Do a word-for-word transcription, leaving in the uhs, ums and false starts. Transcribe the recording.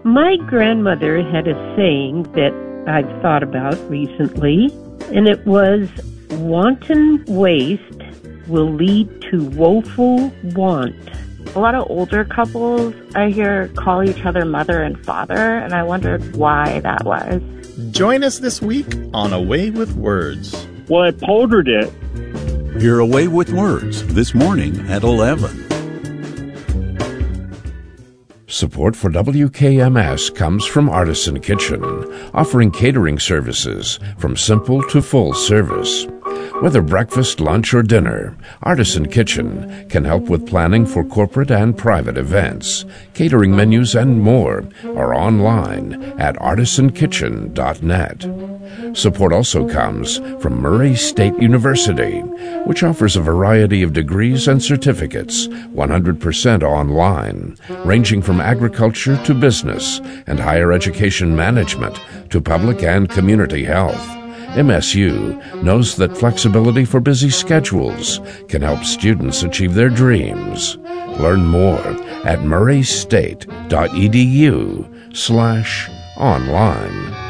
My grandmother had a saying that I've thought about recently, and it was, wanton waste will lead to woeful want. A lot of older couples I hear call each other mother and father, and I wondered why that was. Join us this week on A Way with Words. Well, I powdered it. Hear A Way with Words this morning at eleven. Support for W K M S comes from Artisan Kitchen, offering catering services from simple to full service. Whether breakfast, lunch, or dinner, Artisan Kitchen can help with planning for corporate and private events. Catering menus and more are online at artisan kitchen dot net. Support also comes from Murray State University, which offers a variety of degrees and certificates, one hundred percent online, ranging from agriculture to business and higher education management to public and community health. M S U knows that flexibility for busy schedules can help students achieve their dreams. Learn more at murraystate dot e d u slash online.